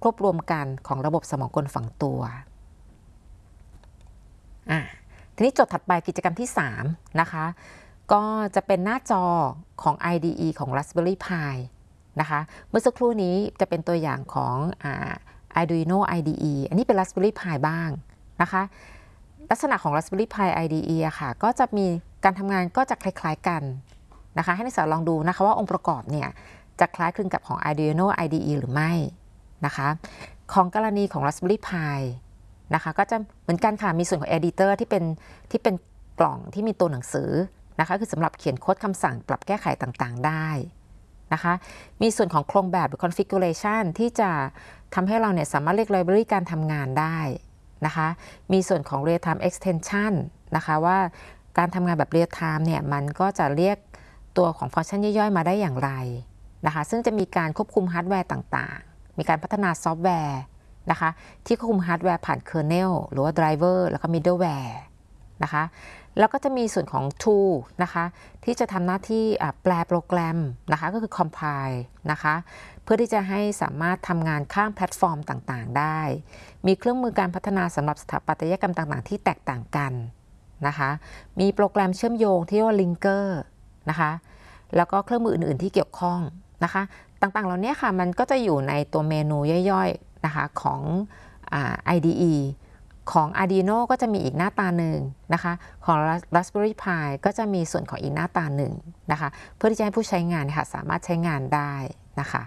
ควบรวมกันของระบบสมองกลฝังตัวทีนี้โจทย์ถัดไปกิจกรรมที่3นะคะก็จะเป็นหน้าจอของ IDE ของ Raspberry Pi นะคะเมื่อสักครู่นี้จะเป็นตัวอย่างของArduino IDE อันนี้เป็น Raspberry Pi บ้างนะคะลักษณะของ Raspberry Pi IDE อะค่ะก็จะมีการทำงานก็จะคล้ายๆกันนะคะให้นักศึกษาลองดูนะคะว่าองค์ประกอบเนี่ยจะคล้ายคลึงกับของ Arduino IDE หรือไม่นะคะของกรณีของ Raspberry Pi นะคะก็จะเหมือนกันค่ะมีส่วนของ Editor ที่เป็นกล่องที่มีตัวหนังสือนะคะคือสำหรับเขียนโค้ดคำสั่งปรับแก้ไขต่างๆได้นะคะมีส่วนของโครงแบบหรือ configuration ที่จะทำให้เราเนี่ยสามารถเรียก library การทำงานได้นะคะมีส่วนของ real time extension นะคะว่าการทำงานแบบ real time เนี่ยมันก็จะเรียกตัวของฟังก์ชันย่อยๆมาได้อย่างไรนะคะซึ่งจะมีการควบคุมฮาร์ดแวร์ต่างๆมีการพัฒนาซอฟต์แวร์นะคะที่ควบคุมฮาร์ดแวร์ผ่าน kernel หรือว่า driver แล้วก็ middleware นะคะแล้วก็จะมีส่วนของ tool นะคะที่จะทำหน้าที่แปลโปรแกรมนะคะก็คือ compile นะคะเพื่อที่จะให้สามารถทำงานข้ามแพลตฟอร์มต่างๆได้มีเครื่องมือการพัฒนาสำหรับสถาปัตยกรรมต่างๆที่แตกต่างกันนะคะมีโปรแกรมเชื่อมโยงที่เรียกว่า linker นะคะแล้วก็เครื่องมืออื่นๆที่เกี่ยวข้องนะคะต่างๆเหล่านี้ค่ะมันก็จะอยู่ในตัวเมนูย่อยๆนะคะของIDE ของ Arduino ก็จะมีอีกหน้าตาหนึ่งนะคะของ Raspberry Pi ก็จะมีส่วนของอีกหน้าตาหนึ่งนะคะเพื่อที่จะให้ผู้ใช้งานค่ะสามารถใช้งานได้นะคะ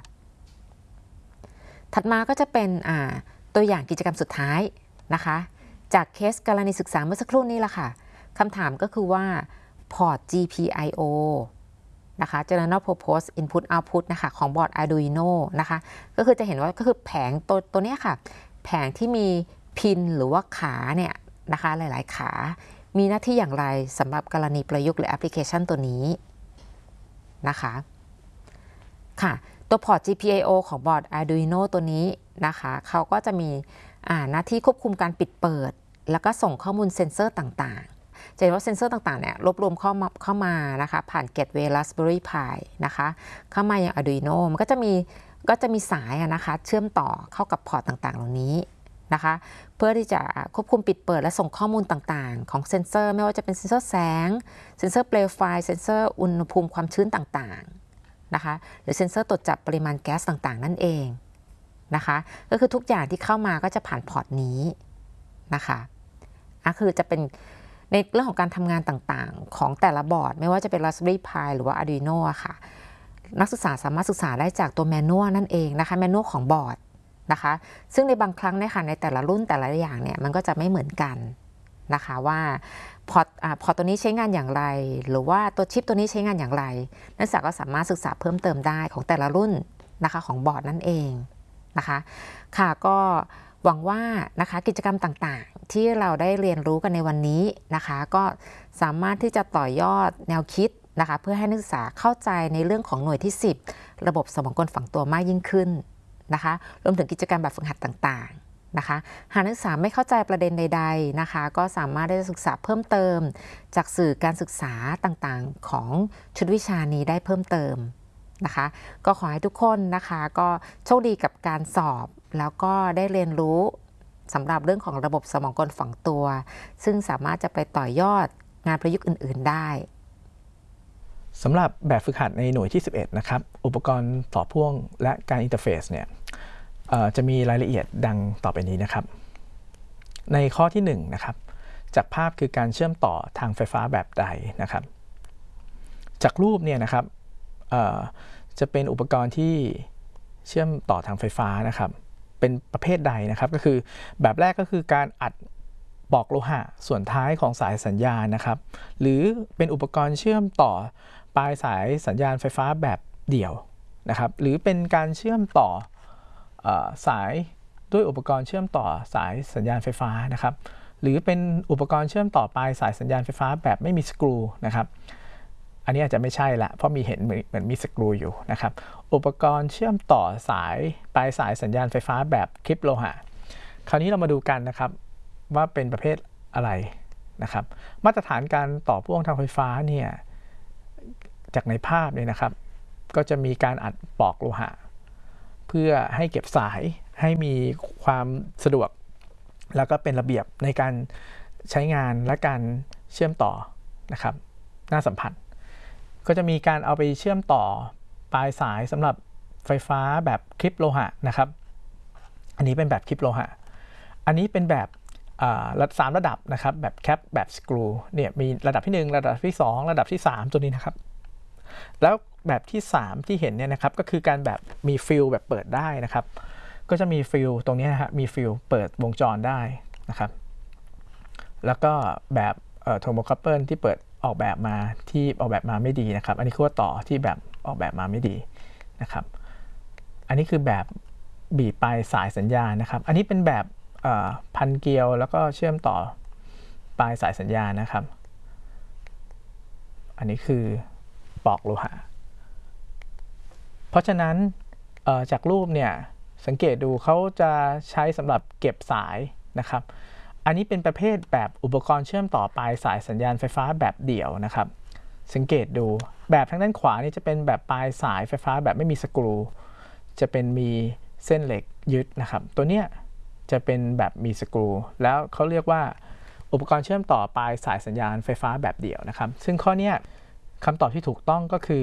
ถัดมาก็จะเป็นตัวอย่างกิจกรรมสุดท้ายนะคะจากเคสกรณีศึกษาเมื่อสักครู่นี้ละค่ะคำถามก็คือว่า Port GPIO นะคะ General Purpose Input Output นะคะของบอร์ด Arduino นะคะก็คือจะเห็นว่าก็คือแผงตัวนี้ค่ะแผงที่มีพินหรือว่าขาเนี่ยนะคะหลายๆขามีหน้าที่อย่างไรสำหรับกรณีประยุกต์หรือแอปพลิเคชันตัวนี้นะคะค่ะตัวพอร์ต GPIO ของบอร์ด Arduino ตัวนี้นะคะเขาก็จะมีหน้าที่ควบคุมการปิดเปิดแล้วก็ส่งข้อมูลเซ็นเซอร์ต่างๆจะเห็นว่าเซ็นเซอร์ต่างๆเนี่ยรวบรวมเข้ามานะคะผ่าน Gateway Raspberry Pi นะคะเข้ามาอย่าง Arduino มันก็จะมีสายนะคะเชื่อมต่อเข้ากับพอร์ตต่างๆเหล่านี้นะคะเพื่อที่จะควบคุมปิดเปิดและส่งข้อมูลต่างๆของเซ็นเซอร์ไม่ว่าจะเป็นเซ็นเซอร์แสงเซ็นเซอร์เปลวไฟเซ็นเซอร์อุณหภูมิความชื้นต่างๆนะคะหรือเซ็นเซอร์ตรวจจับปริมาณแก๊สต่างๆนั่นเองนะคะก็คือทุกอย่างที่เข้ามาก็จะผ่านพอร์ตนี้นะคะคือจะเป็นในเรื่องของการทำงานต่างๆของแต่ละบอร์ดไม่ว่าจะเป็น Raspberry Pi หรือว่า Arduino ค่ะนักศึกษาสามารถศึกษาได้จากตัวแมนนวลนั่นเองนะคะแมนนวลของบอร์ดนะคะซึ่งในบางครั้งเนี่ยค่ะในแต่ละรุ่นแต่ละอย่างเนี่ยมันก็จะไม่เหมือนกันนะคะว่าพอร์ตตัวนี้ใช้งานอย่างไรหรือว่าตัวชิปตัวนี้ใช้งานอย่างไรนักศึกษาก็สามารถศึกษาเพิ่มเติมได้ของแต่ละรุ่นนะคะของบอร์ดนั่นเองนะคะค่ะก็หวังว่านะคะกิจกรรมต่างๆที่เราได้เรียนรู้กันในวันนี้นะคะก็สามารถที่จะต่อยอดแนวคิดนะคะเพื่อให้นักศึกษาเข้าใจในเรื่องของหน่วยที่10ระบบสมองกลฝังตัวมากยิ่งขึ้นนะคะรวมถึงกิจกรรมแบบฝึกหัดต่างๆนะคะหากนักศึกษาไม่เข้าใจประเด็นใดๆนะคะก็สามารถได้ศึกษาเพิ่มเติมจากสื่อการศึกษาต่างๆของชุดวิชานี้ได้เพิ่มเติมนะคะก็ขอให้ทุกคนนะคะก็โชคดีกับการสอบแล้วก็ได้เรียนรู้สำหรับเรื่องของระบบสมองกลฝังตัวซึ่งสามารถจะไปต่อยอดงานประยุกต์อื่นๆได้สำหรับแบบฝึกหัดในหน่วยที่11นะครับอุปกรณ์ต่อพ่วงและการอินเทอร์เฟซเนี่ยจะมีรายละเอียดดังต่อไปนี้นะครับในข้อที่1นะครับจากภาพคือการเชื่อมต่อทางไฟฟ้าแบบใดนะครับจากรูปเนี่ยนะครับจะเป็นอุปกรณ์ที่เชื่อมต่อทางไฟฟ้านะครับเป็นประเภทใดนะครับก็คือแบบแรกก็คือการอัดปลอกโลหะส่วนท้ายของสายสัญญาณนะครับหรือเป็นอุปกรณ์เชื่อมต่อปลายสายสัญญาณไฟฟ้าแบบเดี่ยวนะครับหรือเป็นการเชื่อมต่อสายด้วยอุปกรณ์เชื่อมต่อสายสัญญาณไฟฟ้านะครับหรือเป็นอุปกรณ์เชื่อมต่อปลายสายสัญญาณไฟฟ้าแบบไม่มีสกรูนะครับอันนี้อาจจะไม่ใช่ละเพราะมีเห็นเหมือนมีสกรูอยู่นะครับอุปกรณ์เชื่อมต่อสายปลายสายสัญญาณไฟฟ้าแบบคลิปโลหะคราวนี้เรามาดูกันนะครับว่าเป็นประเภทอะไรนะครับมาตรฐานการต่อพ่วงทางไฟฟ้าเนี่ยจากในภาพเนี่ยนะครับก็จะมีการอัดปลอกโลหะเพื่อให้เก็บสายให้มีความสะดวกแล้วก็เป็นระเบียบในการใช้งานและการเชื่อมต่อนะครับน่าสัมผัสก็จะมีการเอาไปเชื่อมต่อปลายสายสำหรับไฟฟ้าแบบคลิปโลหะนะครับอันนี้เป็นแบบคลิปโลหะอันนี้เป็นแบบ3ระดับนะครับแบบแคปแบบสกรูเนี่ยมีระดับที่1ระดับที่2ระดับที่3ตัวนี้นะครับแล้วแบบที่3ที่เห็นเนี่ยนะครับก็คือการแบบมีฟิลแบบเปิดได้นะครับก็จะมีฟิลตรงนี้นะฮะมีฟิลเปิดวงจรได้นะครับแล้วก็แบบโทรโมคัพเปิลที่เปิดออกแบบมาไม่ดีนะครับอันนี้คือว่าต่อที่แบบออกแบบมาไม่ดีนะครับอันนี้คือแบบบีบปลายสายสัญญาณนะครับอันนี้เป็นแบบพันเกลียวแล้วก็เชื่อมต่อปลายสายสัญญาณนะครับอันนี้คือปลอกโลหะเพราะฉะนั้นจากรูปเนี่ยสังเกตดูเขาจะใช้สำหรับเก็บสายนะครับอันนี้เป็นประเภทแบบอุปกรณ์เชื่อมต่อปลายสายสัญญาณไฟฟ้าแบบเดี่ยวนะครับสังเกตดูแบบทางด้านขวานี่จะเป็นแบบปลายสายไฟฟ้าแบบไม่มีสกรูจะเป็นมีเส้นเหล็กยึดนะครับตัวเนี้ยจะเป็นแบบมีสกรูแล้วเขาเรียกว่าอุปกรณ์เชื่อมต่อปลายสายสัญญาณไฟฟ้าแบบเดี่ยวนะครับซึ่งข้อนี้คำตอบที่ถูกต้องก็คือ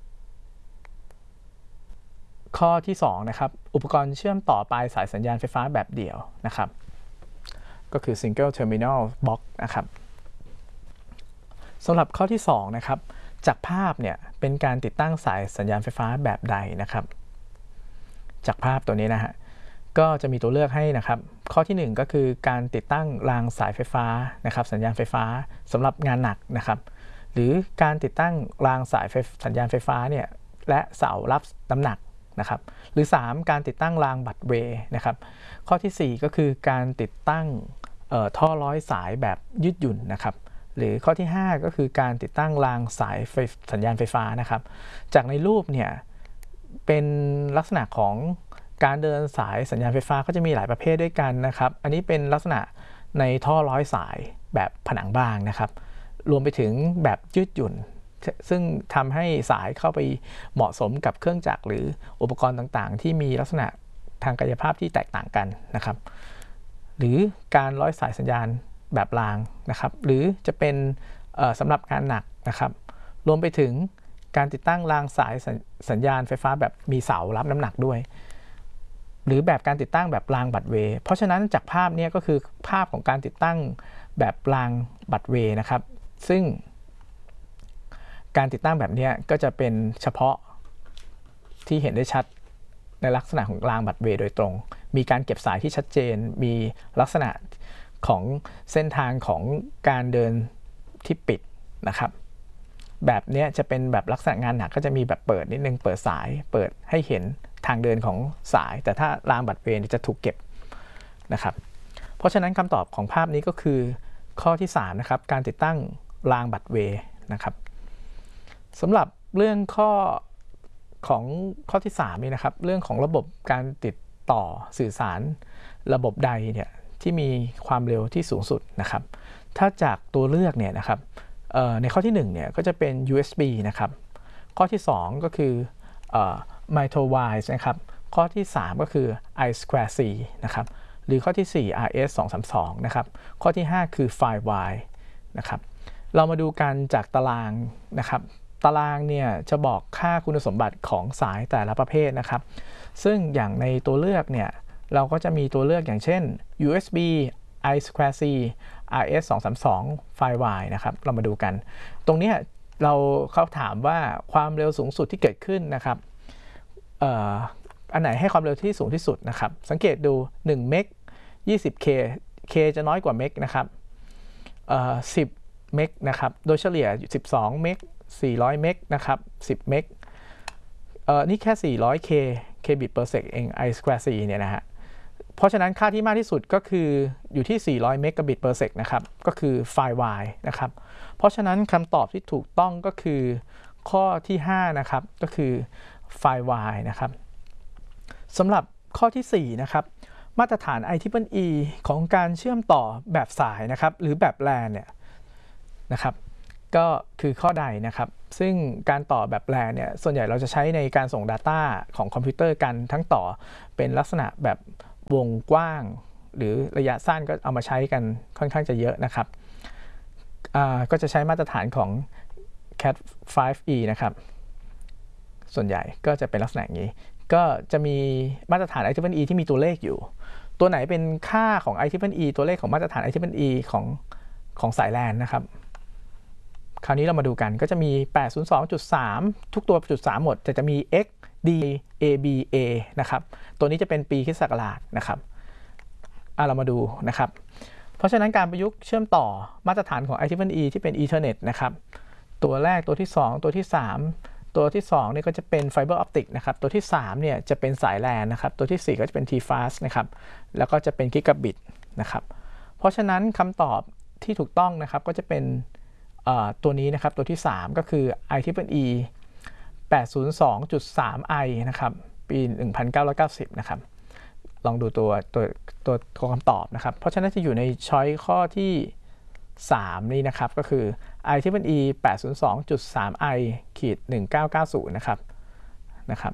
ข้อที่2นะครับอุปกรณ์เชื่อมต่อปลายสายสัญญาณไฟฟ้าแบบเดี่ยวนะครับก็คือ single terminal box นะครับสำหรับข้อที่2นะครับจากภาพเนี่ยเป็นการติดตั้งสายสัญญาณไฟฟ้าแบบใดนะครับจากภาพตัวนี้นะฮะก็จะมีตัวเลือกให้นะครับข้อที่1ก็คือการติดตั้งรางสายไฟฟ้านะครับสัญญาณไฟฟ้าสำหรับงานหนักนะครับหรือการติดตั้งรางสายสัญญาณไฟฟ้าเนี่ยและเสารับน้ำหนักนะครับหรือ3การติดตั้งรางบัตเวย์นะครับข้อที่4ก็คือการติดตั้งท่อร้อยสายแบบยืดหยุ่นนะครับหรือข้อที่5ก็คือการติดตั้งรางสายสัญญาณไฟฟ้านะครับจากในรูปเนี่ยเป็นลักษณะของการเดินสายสัญญาณไฟฟ้าก็จะมีหลายประเภทด้วยกันนะครับอันนี้เป็นลักษณะในท่อร้อยสายแบบผนังบางนะครับรวมไปถึงแบบยืดหยุ่นซึ่งทำให้สายเข้าไปเหมาะสมกับเครื่องจักรหรืออุปกรณ์ต่างๆที่มีลักษณะทางกายภาพที่แตกต่างกันนะครับหรือการร้อยสายสัญญาณแบบรางนะครับหรือจะเป็นสำหรับงานหนักนะครับรวมไปถึงการติดตั้งรางสายสัญญาณไฟฟ้าแบบมีเสารับน้ำหนักด้วยหรือแบบการติดตั้งแบบรางบัตเวย์เพราะฉะนั้นจากภาพนี้ก็คือภาพของการติดตั้งแบบรางบัตเวย์นะครับซึ่งการติดตั้งแบบนี้ก็จะเป็นเฉพาะที่เห็นได้ชัดในลักษณะของรางบัตเวย์โดยตรงมีการเก็บสายที่ชัดเจนมีลักษณะของเส้นทางของการเดินที่ปิดนะครับแบบนี้จะเป็นแบบลักษณะงานหนักก็จะมีแบบเปิดนิดนึงเปิดสายเปิดให้เห็นทางเดินของสายแต่ถ้ารางบัตเวย์จะถูกเก็บนะครับเพราะฉะนั้นคำตอบของภาพนี้ก็คือข้อที่3นะครับการติดตั้งรางบัตเวย์นะครับสำหรับเรื่องข้อที่3นี่นะครับเรื่องของระบบการติดต่อสื่อสารระบบใดเนี่ยที่มีความเร็วที่สูงสุดนะครับถ้าจากตัวเลือกเนี่ยนะครับในข้อที่1เนี่ยก็จะเป็น USB นะครับข้อที่2ก็คือmicrowire นะครับข้อที่3ก็คือ I2C นะครับหรือข้อที่4 RS232 นะครับข้อที่5คือ Firewire นะครับเรามาดูกันจากตารางนะครับตารางเนี่ยจะบอกค่าคุณสมบัติของสายแต่ละประเภทนะครับซึ่งอย่างในตัวเลือกเนี่ยเราก็จะมีตัวเลือกอย่างเช่น USB I2C RS232 Firewire นะครับเรามาดูกันตรงนี้เขาถามว่าความเร็วสูงสุดที่เกิดขึ้นนะครับอันไหนให้ความเร็วที่สูงที่สุดนะครับสังเกตดู1เมก 20K K จะน้อยกว่าเมกนะครับ10เมกนะครับโดยเฉลี่ย12เมก400เมกนะครับ10เมกนี่แค่400 K bit per sec เอง I2C เนี่ยนะฮะเพราะฉะนั้นค่าที่มากที่สุดก็คืออยู่ที่400เมกะบิต per sec นะครับก็คือ Firewire นะครับเพราะฉะนั้นคำตอบที่ถูกต้องก็คือข้อที่5นะครับก็คือ Firewire นะครับสำหรับข้อที่4นะครับมาตรฐาน IEEE ของการเชื่อมต่อแบบสายนะครับหรือแบบ LAN เนี่ยนะครับก็คือข้อใดนะครับซึ่งการต่อแบบ LAN เนี่ยส่วนใหญ่เราจะใช้ในการส่ง Data ของคอมพิวเตอร์กันทั้งต่อเป็นลักษณะแบบวงกว้างหรือระยะสั้นก็เอามาใช้กันค่อนข้างจะเยอะนะครับก็จะใช้มาตรฐานของ Cat 5e นะครับส่วนใหญ่ก็จะเป็นลักษณะอย่างนี้ก็จะมีมาตรฐาน IEEE ที่มีตัวเลขอยู่ตัวไหนเป็นค่าของ IEEE ตัวเลขของมาตรฐาน IEEE ของสาย LAN นะครับคราวนี้เรามาดูกันก็จะมี 802.3 ทุกตัวจุด3หมดจะมี X D A B A นะครับตัวนี้จะเป็นปีคริสต์ศักราชนะครับเรามาดูนะครับเพราะฉะนั้นการประยุกต์เชื่อมต่อมาตรฐานของ IEEE ที่เป็น Ethernet นะครับตัวแรกตัวที่2ตัวที่3ตัวที่2เนี่ยก็จะเป็นไฟเบอร์ออปติกนะครับตัวที่3เนี่ยจะเป็นสาย LAN นะครับตัวที่4ก็จะเป็น T-Fast นะครับแล้วก็จะเป็นกิกะบิตนะครับเพราะฉะนั้นคำตอบที่ถูกต้องนะครับก็จะเป็นตัวนี้นะครับตัวที่3ก็คือ IEEE 802.3i นะครับปี 1990 นะครับลองดูตัวคำตอบนะครับเพราะฉะนั้นจะอยู่ในช้อยข้อที่3นี้นะครับก็คือ IEEE 802.3i 1990นะครับ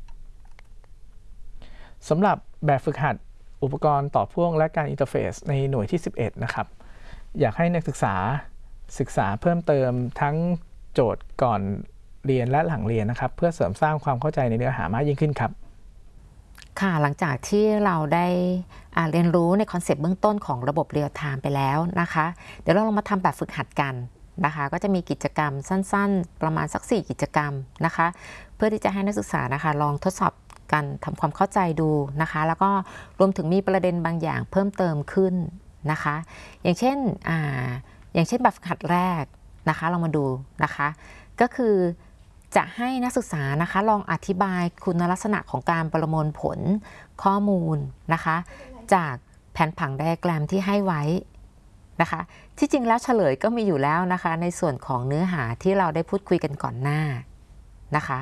สำหรับแบบฝึกหัดอุปกรณ์ต่อพ่วงและการอินเทอร์เฟซในหน่วยที่11นะครับอยากให้นักศึกษาเพิ่มเติมทั้งโจทย์ก่อนเรียนและหลังเรียนนะครับเพื่อเสริมสร้างความเข้าใจในเนื้อหามากยิ่งขึ้นครับค่ะหลังจากที่เราได้เรียนรู้ในคอนเซปต์เบื้องต้นของระบบเรียลไทม์ไปแล้วนะคะเดี๋ยวเราลองมาทำแบบฝึกหัดกันนะคะก็จะมีกิจกรรมสั้นๆประมาณสัก4กิจกรรมนะคะเพื่อที่จะให้นักศึกษานะคะลองทดสอบกันทำความเข้าใจดูนะคะแล้วก็รวมถึงมีประเด็นบางอย่างเพิ่มเติมขึ้นนะคะอย่างเช่นแบบฝึกหัดแรกนะคะเรามาดูนะคะก็คือจะให้นักศึกษานะคะลองอธิบายคุณลักษณะของการประมวลผลข้อมูลนะคะจากแผนผังไดอะแกรมที่ให้ไว้นะคะที่จริงแล้วเฉลยก็มีอยู่แล้วนะคะในส่วนของเนื้อหาที่เราได้พูดคุยกันก่อนหน้านะคะ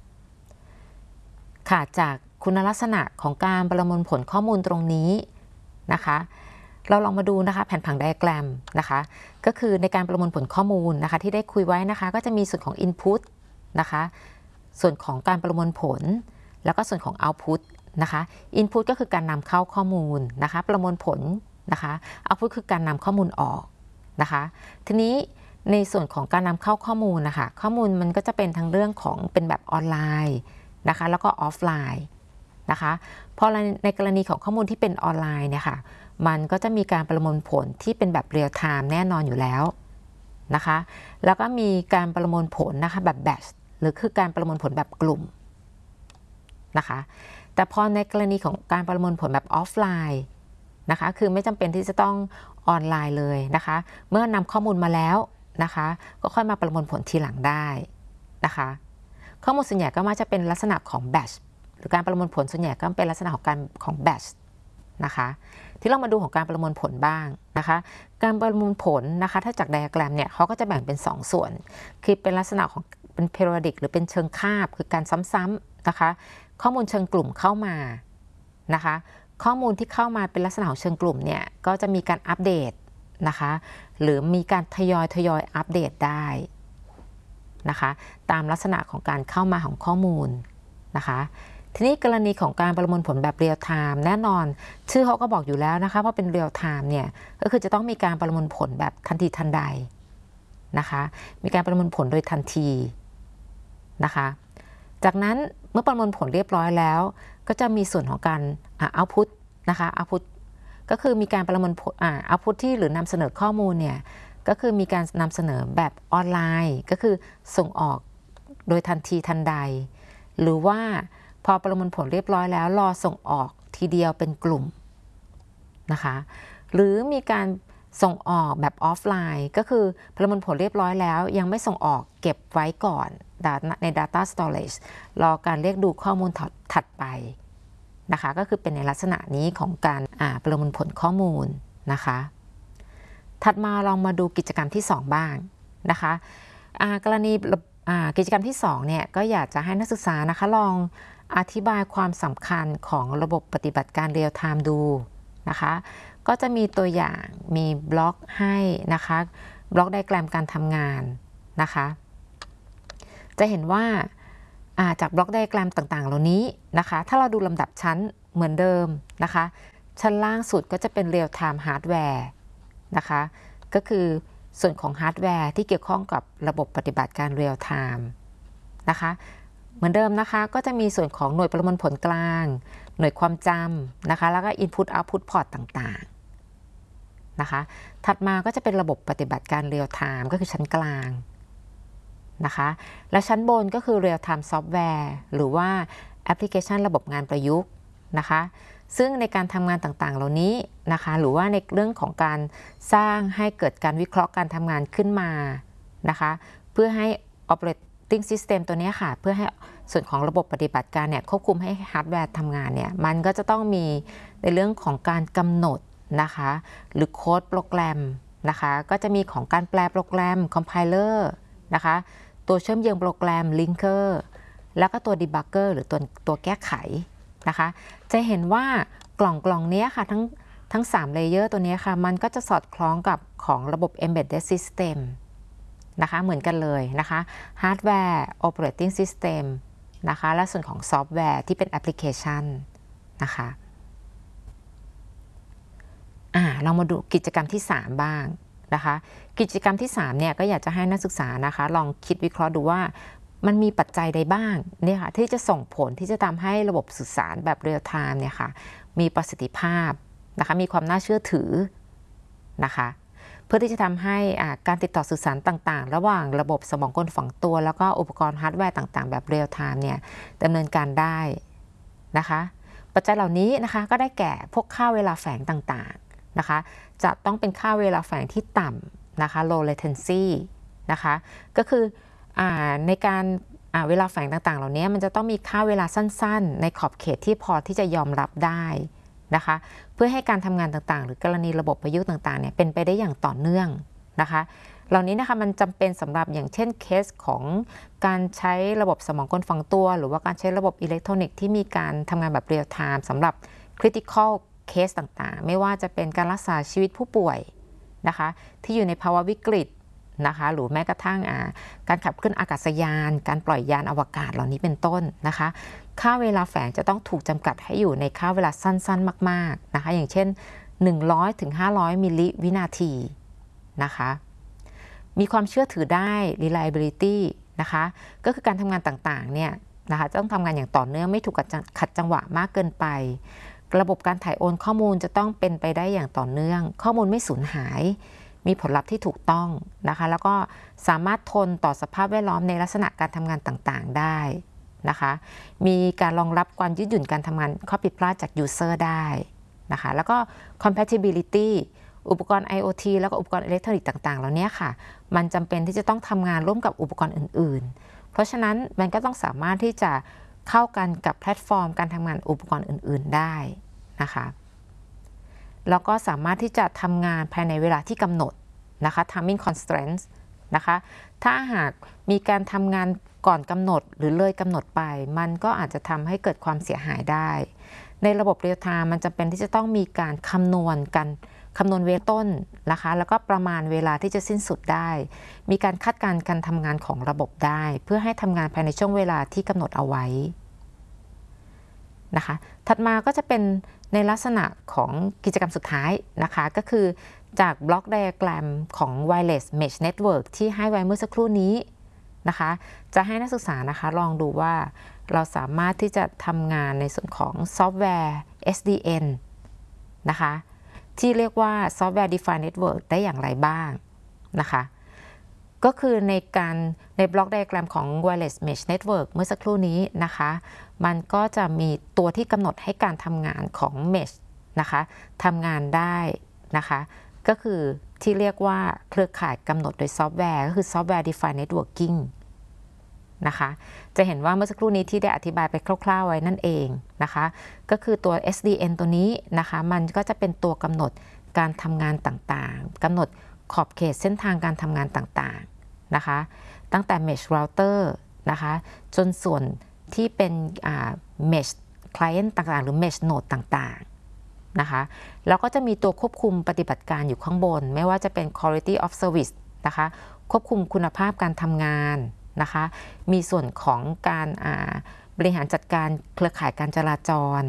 ค่ะจากคุณลักษณะของการประมวลผลข้อมูลตรงนี้นะคะเราลองมาดูนะคะแผนผังไดอะแกรมนะคะก็คือในการประมวลผลข้อมูลนะคะที่ได้คุยไว้นะคะก็จะมีส่วนของ Input นะคะส่วนของการประมวลผลแล้วก็ส่วนของ Output นะคะ Input ก็คือการนำเข้าข้อมูลนะคะประมวลผลนะคะ Output คือการนำข้อมูลออกนะคะทีนี้ในส่วนของการนำเข้าข้อมูลนะคะข้อมูลมันก็จะเป็นทั้งเรื่องของเป็นแบบออนไลน์นะคะแล้วก็ออฟไลน์นะคะเพราะในกรณีของข้อมูลที่เป็นออนไลน์เนี่ยค่ะมันก็จะมีการประมวลผลที่เป็นแบบเรียลไทม์แน่นอนอยู่แล้วนะคะแล้วก็มีการประมวลผลนะคะแบบแบทช์หรือคือการประมวลผลแบบกลุ่มนะคะแต่พอในกรณีของการประมวลผลแบบออฟไลน์นะคะคือไม่จำเป็นที่จะต้องออนไลน์เลยนะคะเมื่อนำข้อมูลมาแล้วนะคะก็ค่อยมาประมวลผลทีหลังได้นะคะข้อมูลส่วนใหญ่ก็มักจะเป็นลักษณะของแบทช์หรือการประมวลผลส่วนใหญ่ก็เป็นลักษณะของแบทช์นะคะที่เรามาดูของการประมวลผลบ้างนะคะการประมวลผลนะคะถ้าจากไดอะแกรมเนี่ยเขาก็จะแบ่งเป็น2ส่วนคือเป็นลักษณะของเป็น periodic หรือเป็นเชิงคาบคือการซ้ำๆนะคะข้อมูลเชิงกลุ่มเข้ามานะคะข้อมูลที่เข้ามาเป็นลักษณะของเชิงกลุ่มเนี่ยก็จะมีการอัปเดตนะคะหรือมีการทยอยอัปเดตได้นะคะตามลักษณะของการเข้ามาของข้อมูลนะคะทีนี้กรณีของการประมวลผลแบบเรียลไทม์แน่นอนชื่อเขาก็บอกอยู่แล้วนะคะว่าเป็นเรียลไทม์เนี่ยก็คือจะต้องมีการประมวลผลแบบทันทีทันใดนะคะมีการประมวลผลโดยทันทีนะคะจากนั้นเมื่อประมวลผลเรียบร้อยแล้วก็จะมีส่วนของการoutput นะคะ output ก็คือมีการประมวลผลoutput ที่หรือนำเสนอข้อมูลเนี่ยก็คือมีการนำเสนอแบบออนไลน์ก็คือส่งออกโดยทันทีทันใดหรือว่าพอประมวลผลเรียบร้อยแล้วรอส่งออกทีเดียวเป็นกลุ่มนะคะหรือมีการส่งออกแบบออฟไลน์ก็คือประมวลผลเรียบร้อยแล้วยังไม่ส่งออกเก็บไว้ก่อนใน data storage รอการเรียกดูข้อมูลถัดไปนะคะก็คือเป็นในลักษณะนี้ของการประมวลผลข้อมูลนะคะถัดมาลองมาดูกิจกรรมที่2บ้างนะคะกรณีกิจกรรมที่2เนี่ยก็อยากจะให้นักศึกษานะคะลองอธิบายความสำคัญของระบบปฏิบัติการเรียลไทม์ดูนะคะก็จะมีตัวอย่างมีบล็อกให้นะคะบล็อกไดอะแกรมการทำงานนะคะจะเห็นว่าจากบล็อกไดอะแกรมต่างๆเหล่านี้นะคะถ้าเราดูลำดับชั้นเหมือนเดิมนะคะชั้นล่างสุดก็จะเป็น Real Time Hardware นะคะก็คือส่วนของฮาร์ดแวร์ที่เกี่ยวข้องกับระบบปฏิบัติการ Real Time นะคะเหมือนเดิมนะคะก็จะมีส่วนของหน่วยประมวลผลกลางหน่วยความจำนะคะแล้วก็ Input Output Port ต่างๆนะคะถัดมาก็จะเป็นระบบปฏิบัติการ Real Time ก็คือชั้นกลางนะคะและชั้นบนก็คือ Real Time Software หรือว่าแอปพลิเคชันระบบงานประยุกต์นะคะซึ่งในการทำงานต่างๆเหล่านี้นะคะหรือว่าในเรื่องของการสร้างให้เกิดการวิเคราะห์การทำงานขึ้นมานะคะเพื่อให้ Operating System ตัวนี้ค่ะเพื่อให้ส่วนของระบบปฏิบัติการเนี่ยควบคุมให้ฮาร์ดแวร์ทำงานเนี่ยมันก็จะต้องมีในเรื่องของการกำหนดนะคะหรือโค้ดโปรแกรมนะคะก็จะมีของการแปลโปรแกรม Compiler นะคะตัวเชื่อมโยงโปรแกรม Linker แล้วก็ตัว Debugger หรือตัวแก้ไขนะคะจะเห็นว่ากล่องนี้ค่ะทั้ง3 เลเยอร์ตัวนี้ค่ะมันก็จะสอดคล้องกับของระบบ Embedded System นะคะเหมือนกันเลยนะคะ Hardware Operating System นะคะและส่วนของซอฟต์แวร์ที่เป็นแอปพลิเคชันนะคะเรามาดูกิจกรรมที่ 3 บ้างนะคะกิจกรรมที่3เนี่ยก็อยากจะให้นักศึกษานะคะลองคิดวิเคราะห์ดูว่ามันมีปัจจัยใดบ้างเนี่ยค่ะที่จะส่งผลที่จะทำให้ระบบสื่อสารแบบเรียลไทม์เนี่ยค่ะมีประสิทธิภาพนะคะมีความน่าเชื่อถือนะคะเพื่อที่จะทำให้การติดต่อสื่อสารต่างๆระหว่างระบบสมองกลฝังตัวแล้วก็อุปกรณ์ฮาร์ดแวร์ต่างๆแบบเรียลไทม์เนี่ยดำเนินการได้นะคะปัจจัยเหล่านี้นะคะก็ได้แก่พวกค่าเวลาแฝงต่างๆนะคะจะต้องเป็นค่าเวลาแฝงที่ต่ำนะคะ low latency นะคะก็คือในการเวลาแฝงต่างๆเหล่านี้มันจะต้องมีค่าเวลาสั้นๆในขอบเขตที่พอที่จะยอมรับได้นะคะเพื่อให้การทำงานต่างๆหรือกรณีระบบประยุกต์ต่างๆเนี่ยเป็นไปได้อย่างต่อเนื่องนะคะเหล่านี้นะคะมันจำเป็นสำหรับอย่างเช่นเคสของการใช้ระบบสมองกลฝังตัวหรือว่าการใช้ระบบอิเล็กทรอนิกส์ที่มีการทำงานแบบเรียลไทม์สำหรับ critical case ต่างๆไม่ว่าจะเป็นการรักษาชีวิตผู้ป่วยนะคะที่อยู่ในภาวะวิกฤตนะคะหรือแม้กระทั่งการขับเคลื่อนอากาศยานการปล่อยยานอวกาศเหล่านี้เป็นต้นนะคะค่าเวลาแฝงจะต้องถูกจำกัดให้อยู่ในค่าเวลาสั้นๆมากๆนะคะอย่างเช่น100 ถึง 500 มิลลิวินาทีนะคะมีความเชื่อถือได้ reliability นะคะก็คือการทำงานต่างๆเนี่ยนะคะต้องทำงานอย่างต่อเนื่องไม่ถูกขัดจังหวะมากเกินไประบบการถ่ายโอนข้อมูลจะต้องเป็นไปได้อย่างต่อเนื่องข้อมูลไม่สูญหายมีผลลัพธ์ที่ถูกต้องนะคะแล้วก็สามารถทนต่อสภาพแวดล้อมในลักษณะการทำงานต่างๆได้นะคะมีการรองรับความยืดหยุ่นการทำงานข้อผิดพลาดจาก User ได้นะคะแล้วก็ compatibility อุปกรณ์ IoT แล้วก็อุปกรณ์อิเล็กทรอนิกส์ต่างๆเหล่านี้ค่ะมันจำเป็นที่จะต้องทำงานร่วมกับอุปกรณ์อื่นๆเพราะฉะนั้นมันก็ต้องสามารถที่จะเข้ากันกับแพลตฟอร์มการทำงานอุปกรณ์อื่นๆได้นะคะแล้วก็สามารถที่จะทำงานภายในเวลาที่กำหนดนะคะ timing constraints นะคะถ้าหากมีการทำงานก่อนกำหนดหรือเลยกำหนดไปมันก็อาจจะทำให้เกิดความเสียหายได้ในระบบเรียลไทม์มันจำเป็นที่จะต้องมีการคำนวณเวลาต้นนะคะแล้วก็ประมาณเวลาที่จะสิ้นสุดได้มีการคาดการณ์การทำงานของระบบได้เพื่อให้ทำงานภายในช่วงเวลาที่กำหนดเอาไว้นะคะถัดมาก็จะเป็นในลักษณะของกิจกรรมสุดท้ายนะคะก็คือจากบล็อกไดอะแกรมของ Wireless Mesh Network ที่ให้ไว้เมื่อสักครู่นี้นะคะจะให้นักศึกษานะคะลองดูว่าเราสามารถที่จะทำงานในส่วนของซอฟต์แวร์ SDN นะคะที่เรียกว่า Software Defined Network ได้อย่างไรบ้างนะคะก็คือในบล็อกไดอะแกรมของ Wireless Mesh Network เมื่อสักครู่นี้นะคะมันก็จะมีตัวที่กำหนดให้การทำงานของ Mesh นะคะทำงานได้นะคะก็คือที่เรียกว่าเครือข่ายกำหนดโดยซอฟต์แวร์ก็คือ Software Defined Networking นะคะจะเห็นว่าเมื่อสักครู่นี้ที่ได้อธิบายไปคร่าวๆไว้นั่นเองนะคะก็คือตัว SDN ตัวนี้นะคะมันก็จะเป็นตัวกำหนดการทำงานต่างๆกำหนดขอบเขตเส้นทางการทำงานต่างๆนะคะตั้งแต่ Mesh Router นะคะจนส่วนที่เป็นMesh Client ต่างๆหรือ Mesh Node ต่างๆนะคะแล้วก็จะมีตัวควบคุมปฏิบัติการอยู่ข้างบนไม่ว่าจะเป็น Quality of Service นะคะควบคุมคุณภาพการทำงานนะคะมีส่วนของการบริหารจัดการเครือข่ายการจราจร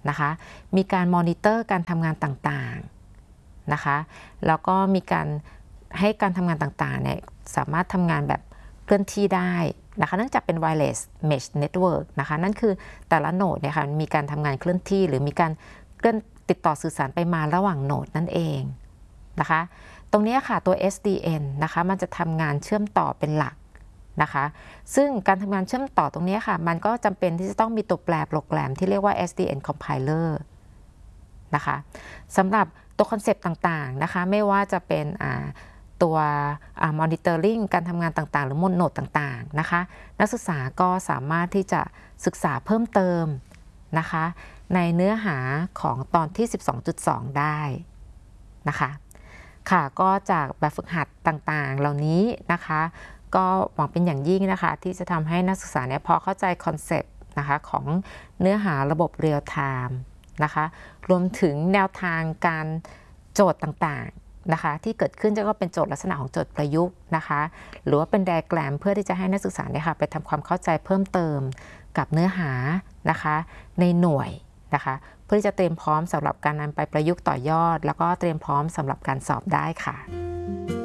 นะคะมีการมอนิเตอร์การทำงานต่างๆนะคะแล้วก็มีการให้การทำงานต่างๆเนี่ยสามารถทำงานแบบเคลื่อนที่ได้นะคะเนื่องจากเป็น wireless mesh network นะคะนั่นคือแต่ละโหนดเนี่ยค่ะมีการทำงานเคลื่อนที่หรือมีการเคลื่อนติดต่อสื่อสารไปมาระหว่างโหนดนั่นเองนะคะตรงนี้ค่ะตัว SDN นะคะมันจะทำงานเชื่อมต่อเป็นหลักนะคะซึ่งการทำงานเชื่อมต่อตรงนี้ค่ะมันก็จำเป็นที่จะต้องมีตัวแปรโปรแกรมที่เรียกว่า SDN compiler นะคะสำหรับตัวคอนเซปต์ต่างๆนะคะไม่ว่าจะเป็นตัวmonitoring การทำงานต่างๆหรือโหนดต่างๆนะคะนักศึกษาก็สามารถที่จะศึกษาเพิ่มเติมนะคะในเนื้อหาของตอนที่ 12.2 ได้นะคะค่ะก็จากแบบฝึกหัดต่างๆเหล่านี้นะคะก็หวังเป็นอย่างยิ่งนะคะที่จะทำให้นักศึกษาเนี่ยพอเข้าใจคอนเซปต์นะคะของเนื้อหาระบบเรียลไทม์นะคะรวมถึงแนวทางการโจทย์ต่างๆนะคะที่เกิดขึ้นจะก็เป็นโจทย์ลักษณะของโจทย์ประยุกต์นะคะหรือว่าเป็นไดอะแกรมเพื่อที่จะให้นักศึกษาเนี่ยค่ะไปทำความเข้าใจเพิ่มเติมกับเนื้อหานะคะในหน่วยนะคะเพื่อที่จะเตรียมพร้อมสำหรับการนำไปประยุกต์ต่อยอดแล้วก็เตรียมพร้อมสำหรับการสอบได้ค่ะ